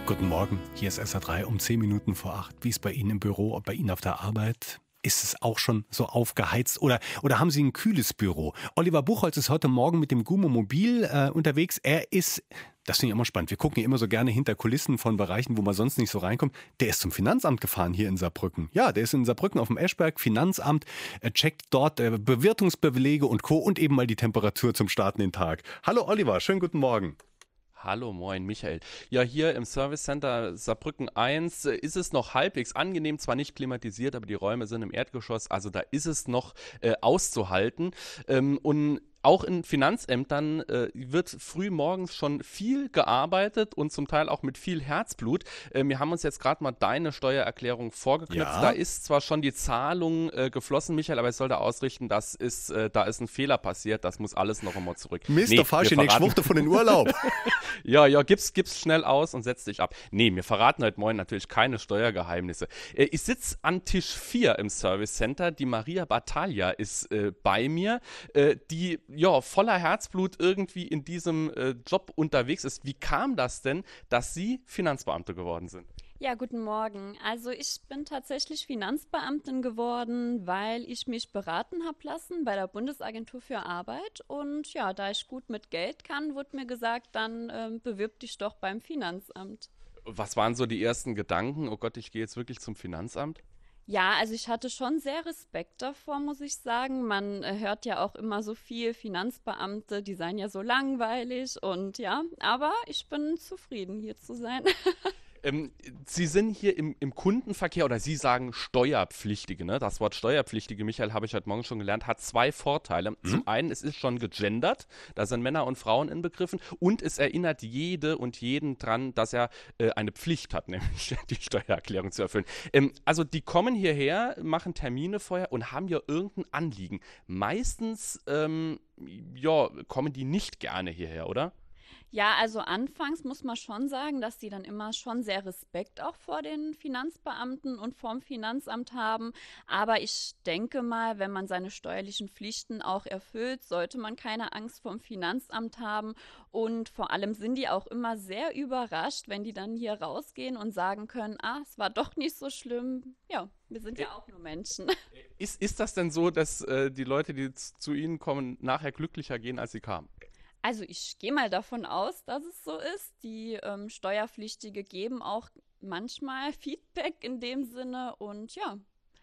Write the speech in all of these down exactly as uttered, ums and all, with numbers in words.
Guten Morgen, hier ist S R drei um zehn Minuten vor acht. Wie ist bei Ihnen im Büro und bei Ihnen auf der Arbeit? Ist es auch schon so aufgeheizt oder, oder haben Sie ein kühles Büro? Oliver Buchholz ist heute Morgen mit dem Gumo-Mobil äh, unterwegs. Er ist, das finde ich immer spannend, wir gucken ja immer so gerne hinter Kulissen von Bereichen, wo man sonst nicht so reinkommt. Der ist zum Finanzamt gefahren hier in Saarbrücken. Ja, der ist in Saarbrücken auf dem Eschberg, Finanzamt, er checkt dort äh, Bewirtungsbelege und Co. und eben mal die Temperatur zum Starten den Tag. Hallo Oliver, schönen guten Morgen. Hallo, moin, Michael. Ja, hier im Service Center Saarbrücken eins äh, ist es noch halbwegs angenehm, zwar nicht klimatisiert, aber die Räume sind im Erdgeschoss, also da ist es noch äh, auszuhalten. Ähm, und auch in Finanzämtern äh, wird früh morgens schon viel gearbeitet und zum Teil auch mit viel Herzblut. Äh, wir haben uns jetzt gerade mal deine Steuererklärung vorgeknüpft. Ja. Da ist zwar schon die Zahlung äh, geflossen, Michael, aber ich sollte ausrichten, das ist, äh, da ist ein Fehler passiert, das muss alles noch einmal zurück. Mist, Nee, da fahr ich wir die nächste verraten- Woche von den Urlaub. Ja, ja, gib's, gib's schnell aus und setz dich ab. Nee, wir verraten heute Morgen natürlich keine Steuergeheimnisse. Äh, ich sitze an Tisch vier im Service Center. Die Maria Battaglia ist äh, bei mir, äh, die ja voller Herzblut irgendwie in diesem äh, Job unterwegs ist. Wie kam das denn, dass Sie Finanzbeamte geworden sind? Ja, guten Morgen. Also ich bin tatsächlich Finanzbeamtin geworden, weil ich mich beraten habe lassen bei der Bundesagentur für Arbeit. Und ja, da ich gut mit Geld kann, wurde mir gesagt, dann ähm, bewirb dich doch beim Finanzamt. Was waren so die ersten Gedanken? Oh Gott, ich gehe jetzt wirklich zum Finanzamt? Ja, also ich hatte schon sehr Respekt davor, muss ich sagen. Man äh, hört ja auch immer so viel, Finanzbeamte, die seien ja so langweilig und ja, aber ich bin zufrieden, hier zu sein. Ähm, Sie sind hier im, im Kundenverkehr oder Sie sagen Steuerpflichtige, ne? Das Wort Steuerpflichtige, Michael, habe ich heute Morgen schon gelernt, hat zwei Vorteile. Zum einen, es ist schon gegendert, da sind Männer und Frauen inbegriffen und es erinnert jede und jeden dran, dass er äh, eine Pflicht hat, nämlich die Steuererklärung zu erfüllen. Ähm, also die kommen hierher, machen Termine vorher und haben ja irgendein Anliegen. Meistens, ähm, ja, kommen die nicht gerne hierher, oder? Ja, also anfangs muss man schon sagen, dass die dann immer schon sehr Respekt auch vor den Finanzbeamten und vorm Finanzamt haben. Aber ich denke mal, wenn man seine steuerlichen Pflichten auch erfüllt, sollte man keine Angst vorm Finanzamt haben. Und vor allem sind die auch immer sehr überrascht, wenn die dann hier rausgehen und sagen können, ah, es war doch nicht so schlimm. Ja, wir sind ja auch nur Menschen. Ist, ist das denn so, dass äh, die Leute, die z- zu Ihnen kommen, nachher glücklicher gehen, als sie kamen? Also ich gehe mal davon aus, dass es so ist. Die ähm, Steuerpflichtige geben auch manchmal Feedback in dem Sinne und ja.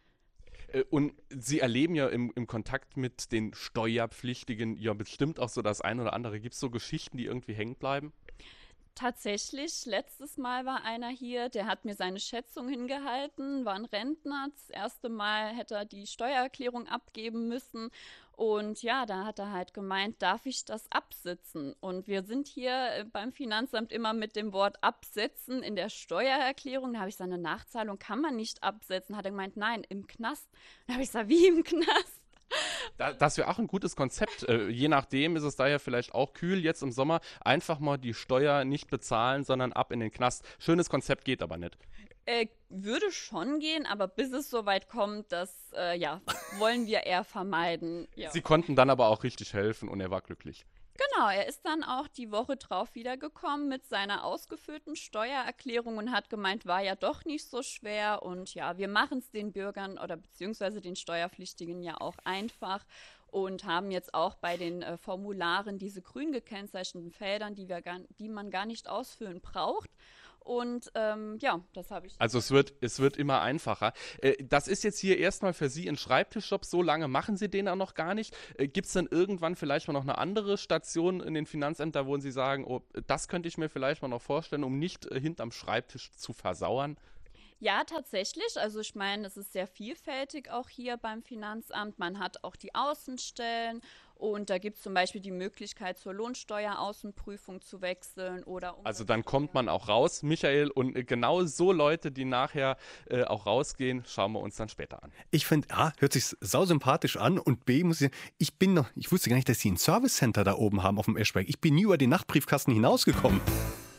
Äh, und Sie erleben ja im, im Kontakt mit den Steuerpflichtigen ja bestimmt auch so das ein oder andere. Gibt es so Geschichten, die irgendwie hängen bleiben? Tatsächlich, letztes Mal war einer hier, der hat mir seine Schätzung hingehalten, war ein Rentner. Das erste Mal hätte er die Steuererklärung abgeben müssen. Und ja, da hat er halt gemeint, darf ich das absitzen? Und wir sind hier äh, beim Finanzamt immer mit dem Wort absetzen in der Steuererklärung. Da habe ich gesagt, eine Nachzahlung kann man nicht absetzen. Hat er gemeint, nein, im Knast. Da habe ich gesagt, wie im Knast? Da, das wäre auch ein gutes Konzept. Äh, je nachdem ist es daher vielleicht auch kühl jetzt im Sommer. Einfach mal die Steuer nicht bezahlen, sondern ab in den Knast. Schönes Konzept, geht aber nicht. Äh, würde schon gehen, aber bis es soweit kommt, das äh, ja, wollen wir eher vermeiden. Ja. Sie konnten dann aber auch richtig helfen und er war glücklich. Genau, er ist dann auch die Woche drauf wiedergekommen mit seiner ausgefüllten Steuererklärung und hat gemeint, war ja doch nicht so schwer. Und ja, wir machen es den Bürgern oder beziehungsweise den Steuerpflichtigen ja auch einfach und haben jetzt auch bei den äh, Formularen diese grün gekennzeichneten Feldern, die, wir gar, die man gar nicht ausfüllen braucht. Und ähm, ja, das habe ich. Also es wird, es wird immer einfacher. Äh, das ist jetzt hier erstmal für Sie ein Schreibtischjob. So lange machen Sie den auch noch gar nicht. Äh, Gibt es denn irgendwann vielleicht mal noch eine andere Station in den Finanzämtern, wo Sie sagen, oh, das könnte ich mir vielleicht mal noch vorstellen, um nicht äh, hinterm Schreibtisch zu versauern? Ja, tatsächlich. Also ich meine, es ist sehr vielfältig auch hier beim Finanzamt. Man hat auch die Außenstellen und da gibt es zum Beispiel die Möglichkeit, zur Lohnsteueraußenprüfung zu wechseln oder Also dann kommt man auch raus, Michael, und äh, genau so Leute, die nachher äh, auch rausgehen, schauen wir uns dann später an. Ich finde, A, hört sich sausympathisch an und B, muss ich sagen, ich bin noch, ich wusste gar nicht, dass sie ein Service Center da oben haben auf dem Eschberg. Ich bin nie über den Nachtbriefkasten hinausgekommen.